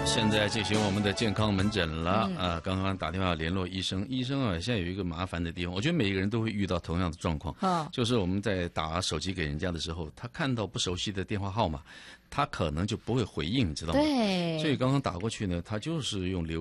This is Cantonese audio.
现在进行我们的健康门诊了刚刚打电话联络医生，医生啊，现在有一个麻烦的地方，我觉得每个人都会遇到同样的状况就是我们在打手机给人家的时候，他看到不熟悉的电话号码，他可能就不会回应，你知道吗？ 对， 所以刚刚打过去呢，他就是用